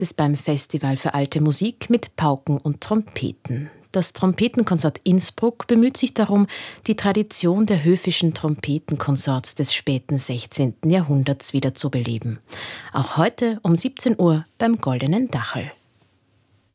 es beim Festival für alte Musik mit Pauken und Trompeten. Das Trompetenkonsort Innsbruck bemüht sich darum, die Tradition der höfischen Trompetenkonsorts des späten 16. Jahrhunderts wiederzubeleben. Auch heute um 17 Uhr beim Goldenen Dachel.